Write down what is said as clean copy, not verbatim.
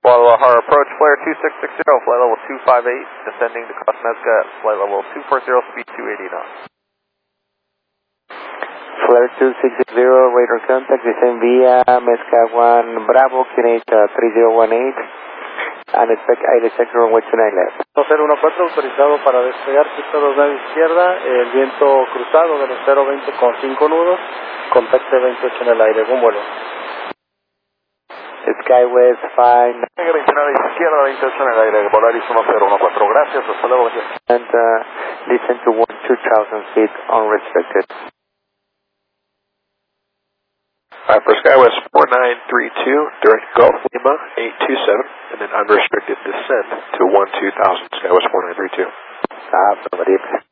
Guadalajara approach, flare 2660, flight level 258, descending to cross Mezca at flight level 240, speed 280 knots. Flare 2660, radar contact, descend via Mezca 1 Bravo, QNH 3018, and expect ILS sector runway 29 left. 014 autorizado para despegar, pista 2 izquierda, el viento cruzado del 020 con 5 nudos, contacte 28 en el aire, un vuelo. Skywest 5. 29 izquierda, 28 en el aire, Volaris 1014, gracias, hasta luego. And descend to 2,000 feet unrestricted. For Skywest 4932, direct Gulf Lima 827, and then unrestricted descent to 12,000, Skywest 4932. Affirmative.